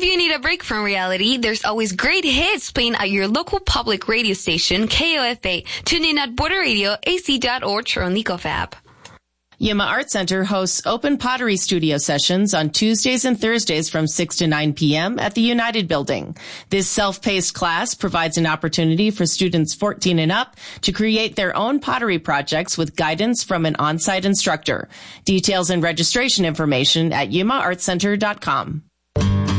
If you need a break from reality, there's always great hits playing at your local public radio station, KOFA. Tune in at Border Radio, AC.org, or on the Gov app. Yuma Art Center hosts open pottery studio sessions on Tuesdays and Thursdays from 6 to 9 p.m. at the United Building. This self-paced class provides an opportunity for students 14 and up to create their own pottery projects with guidance from an on-site instructor. Details and registration information at yumaartcenter.com.